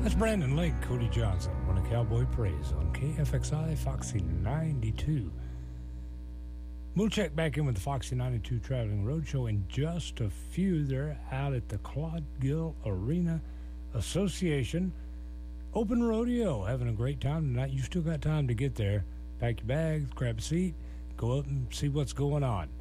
That's Brandon Lake, Cody Johnson, When a Cowboy Prays on KFXI Foxy 92. We'll check back in with the Foxy 92 Traveling Roadshow in just a few. They're out at the Claude Gill Arena Association Open Rodeo, having a great time tonight. You still got time to get there. Pack your bags, grab a seat, go up and see what's going on.